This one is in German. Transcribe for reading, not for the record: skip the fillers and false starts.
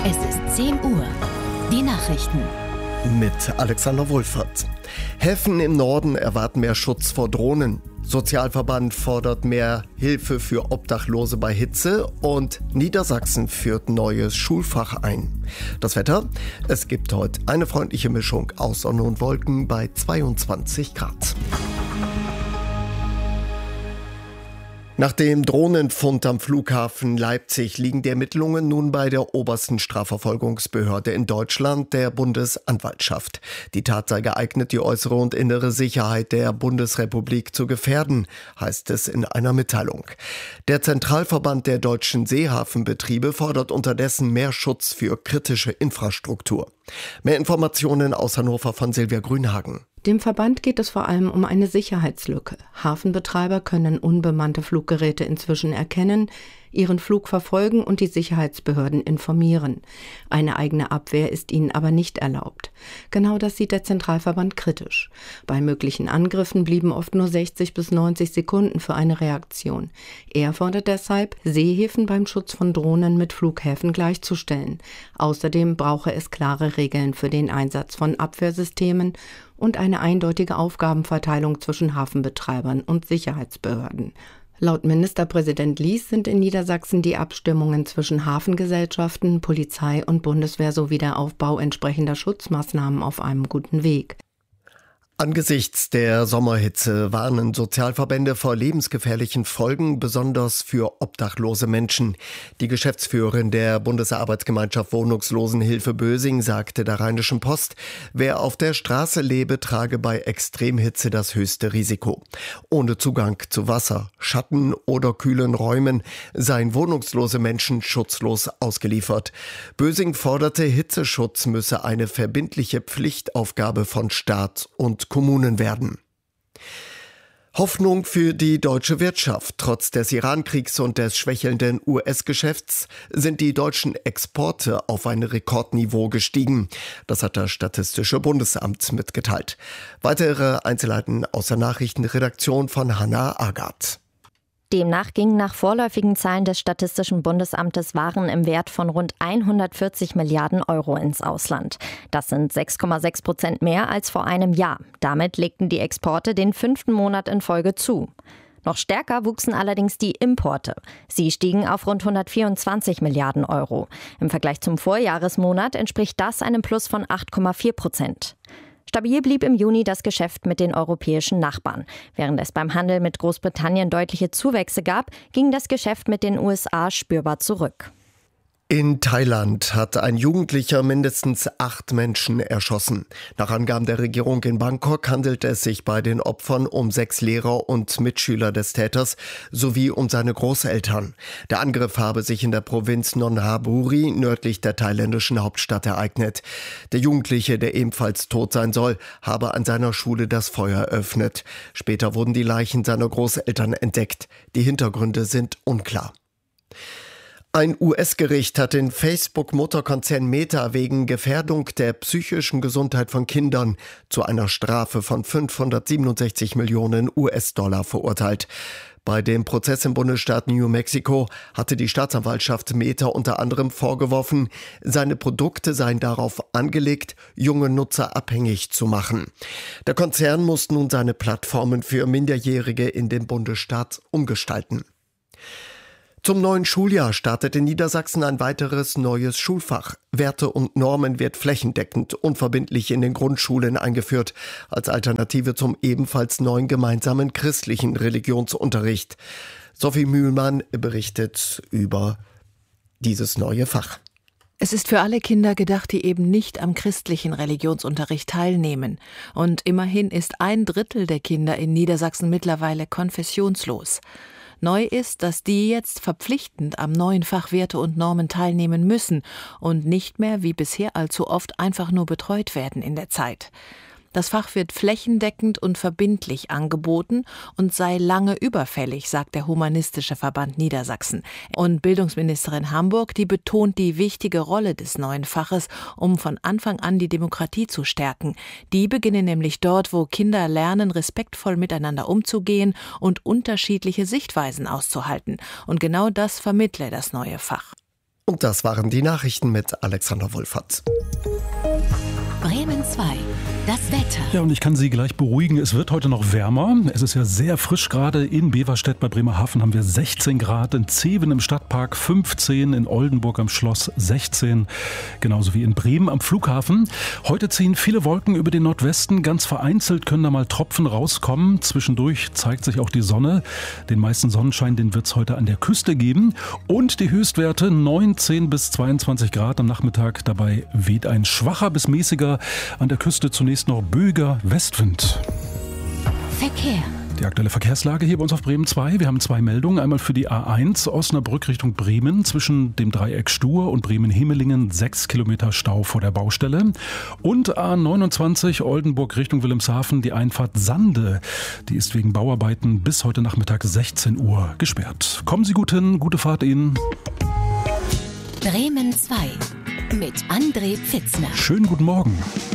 Es ist 10 Uhr. Die Nachrichten. Mit Alexander Wohlfahrt. Häfen im Norden erwarten mehr Schutz vor Drohnen. Sozialverband fordert mehr Hilfe für Obdachlose bei Hitze und Niedersachsen führt neues Schulfach ein. Das Wetter? Es gibt heute eine freundliche Mischung aus Sonne und Wolken bei 22 Grad. Nach dem Drohnenfund am Flughafen Leipzig liegen die Ermittlungen nun bei der obersten Strafverfolgungsbehörde in Deutschland, der Bundesanwaltschaft. Die Tat sei geeignet, die äußere und innere Sicherheit der Bundesrepublik zu gefährden, heißt es in einer Mitteilung. Der Zentralverband der deutschen Seehafenbetriebe fordert unterdessen mehr Schutz für kritische Infrastruktur. Mehr Informationen aus Hannover von Silvia Grünhagen. Dem Verband geht es vor allem um eine Sicherheitslücke. Hafenbetreiber können unbemannte Fluggeräte inzwischen erkennen, ihren Flug verfolgen und die Sicherheitsbehörden informieren. Eine eigene Abwehr ist ihnen aber nicht erlaubt. Genau das sieht der Zentralverband kritisch. Bei möglichen Angriffen blieben oft nur 60 bis 90 Sekunden für eine Reaktion. Er fordert deshalb, Seehäfen beim Schutz von Drohnen mit Flughäfen gleichzustellen. Außerdem brauche es klare Regeln für den Einsatz von Abwehrsystemen und eine eindeutige Aufgabenverteilung zwischen Hafenbetreibern und Sicherheitsbehörden. Laut Ministerpräsident Lies sind in Niedersachsen die Abstimmungen zwischen Hafengesellschaften, Polizei und Bundeswehr sowie der Aufbau entsprechender Schutzmaßnahmen auf einem guten Weg. Angesichts der Sommerhitze warnen Sozialverbände vor lebensgefährlichen Folgen, besonders für obdachlose Menschen. Die Geschäftsführerin der Bundesarbeitsgemeinschaft Wohnungslosenhilfe Bösing sagte der Rheinischen Post, wer auf der Straße lebe, trage bei Extremhitze das höchste Risiko. Ohne Zugang zu Wasser, Schatten oder kühlen Räumen seien wohnungslose Menschen schutzlos ausgeliefert. Bösing forderte, Hitzeschutz müsse eine verbindliche Pflichtaufgabe von Staat und Kommunen werden. Hoffnung für die deutsche Wirtschaft. Trotz des Iran-Kriegs und des schwächelnden US-Geschäfts sind die deutschen Exporte auf ein Rekordniveau gestiegen. Das hat das Statistische Bundesamt mitgeteilt. Weitere Einzelheiten aus der Nachrichtenredaktion von Hannah Agathe. Demnach gingen nach vorläufigen Zahlen des Statistischen Bundesamtes Waren im Wert von rund 140 Milliarden Euro ins Ausland. Das sind 6,6% mehr als vor einem Jahr. Damit legten die Exporte den 5. Monat in Folge zu. Noch stärker wuchsen allerdings die Importe. Sie stiegen auf rund 124 Milliarden Euro. Im Vergleich zum Vorjahresmonat entspricht das einem Plus von 8,4%. Stabil blieb im Juni das Geschäft mit den europäischen Nachbarn. Während es beim Handel mit Großbritannien deutliche Zuwächse gab, ging das Geschäft mit den USA spürbar zurück. In Thailand hat ein Jugendlicher mindestens 8 Menschen erschossen. Nach Angaben der Regierung in Bangkok handelt es sich bei den Opfern um 6 Lehrer und Mitschüler des Täters sowie um seine Großeltern. Der Angriff habe sich in der Provinz Nonthaburi nördlich der thailändischen Hauptstadt ereignet. Der Jugendliche, der ebenfalls tot sein soll, habe an seiner Schule das Feuer eröffnet. Später wurden die Leichen seiner Großeltern entdeckt. Die Hintergründe sind unklar. Ein US-Gericht hat den Facebook-Mutterkonzern Meta wegen Gefährdung der psychischen Gesundheit von Kindern zu einer Strafe von 567 Millionen US-Dollar verurteilt. Bei dem Prozess im Bundesstaat New Mexico hatte die Staatsanwaltschaft Meta unter anderem vorgeworfen, seine Produkte seien darauf angelegt, junge Nutzer abhängig zu machen. Der Konzern muss nun seine Plattformen für Minderjährige in dem Bundesstaat umgestalten. Zum neuen Schuljahr startet in Niedersachsen ein weiteres neues Schulfach. Werte und Normen wird flächendeckend unverbindlich in den Grundschulen eingeführt, als Alternative zum ebenfalls neuen gemeinsamen christlichen Religionsunterricht. Sophie Mühlmann berichtet über dieses neue Fach. Es ist für alle Kinder gedacht, die eben nicht am christlichen Religionsunterricht teilnehmen. Und immerhin ist 1/3 der Kinder in Niedersachsen mittlerweile konfessionslos. Neu ist, dass die jetzt verpflichtend am neuen Fach Werte und Normen teilnehmen müssen und nicht mehr wie bisher allzu oft einfach nur betreut werden in der Zeit. Das Fach wird flächendeckend und verbindlich angeboten und sei lange überfällig, sagt der Humanistische Verband Niedersachsen. Und Bildungsministerin Hamburg, die betont die wichtige Rolle des neuen Faches, um von Anfang an die Demokratie zu stärken. Die beginnen nämlich dort, wo Kinder lernen, respektvoll miteinander umzugehen und unterschiedliche Sichtweisen auszuhalten. Und genau das vermittle das neue Fach. Und das waren die Nachrichten mit Alexander Wohlfahrt. Bremen 2. Das Wetter. Ja, und ich kann Sie gleich beruhigen, es wird heute noch wärmer. Es ist ja sehr frisch gerade. In Beverstedt bei Bremerhaven haben wir 16 Grad, in Zeven im Stadtpark 15, in Oldenburg am Schloss 16, genauso wie in Bremen am Flughafen. Heute ziehen viele Wolken über den Nordwesten, ganz vereinzelt können da mal Tropfen rauskommen. Zwischendurch zeigt sich auch die Sonne. Den meisten Sonnenschein, den wird es heute an der Küste geben. Und die Höchstwerte 19 bis 22 Grad am Nachmittag. Dabei weht ein schwacher bis mäßiger, an der Küste zunächst noch böiger Westwind. Verkehr. Die aktuelle Verkehrslage hier bei uns auf Bremen 2. Wir haben 2 Meldungen. Einmal für die A1 Osnabrück Richtung Bremen zwischen dem Dreieck Stur und Bremen-Hemelingen 6 Kilometer Stau vor der Baustelle. Und A29 Oldenburg Richtung Wilhelmshaven die Einfahrt Sande. Die ist wegen Bauarbeiten bis heute Nachmittag 16 Uhr gesperrt. Kommen Sie gut hin, gute Fahrt Ihnen. Bremen 2 mit André Pfitzner. Schönen guten Morgen.